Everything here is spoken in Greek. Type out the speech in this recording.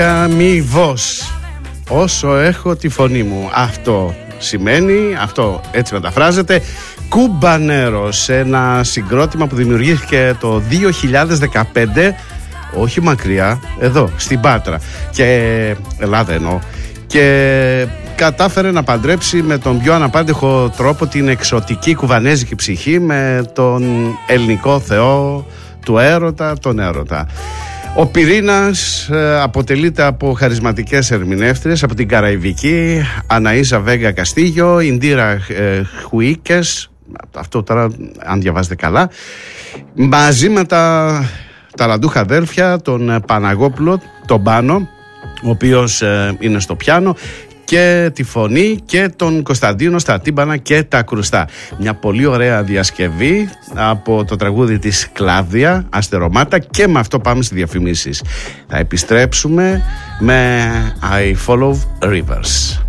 Αμοιβώς όσο έχω τη φωνή μου. Αυτό σημαίνει, αυτό έτσι μεταφράζεται, Κουμπανέρος, ένα συγκρότημα που δημιουργήθηκε το 2015, όχι μακριά, εδώ στην Πάτρα και Ελλάδα εννοώ, και κατάφερε να παντρέψει με τον πιο αναπάντεχο τρόπο την εξωτική κουβανέζικη ψυχή με τον ελληνικό θεό του έρωτα, τον έρωτα. Ο πυρήνας αποτελείται από χαρισματικές ερμηνεύτριες από την Καραϊβική, Αναΐζα Βέγκα Καστίγιο, Ιντήρα Χουίκες, αυτό τώρα αν διαβάζετε καλά, μαζί με τα ταλαντούχα αδέλφια, τον Παναγόπουλο, τον Πάνο, ο οποίος είναι στο πιάνο, και τη φωνή, και τον Κωνσταντίνο στα τύμπανα και τα κρουστά. Μια πολύ ωραία διασκευή από το τραγούδι της Κλάδια, Αστερομάτα, και με αυτό πάμε στις διαφημίσεις. Θα επιστρέψουμε με I Follow Rivers.